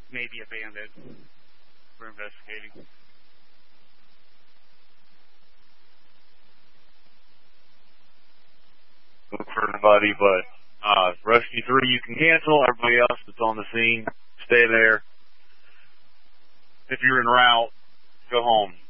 maybe a bandit. We're investigating. Look for anybody, but Rescue 3 you can cancel. Everybody else that's on the scene, stay there. If you're en route, go home.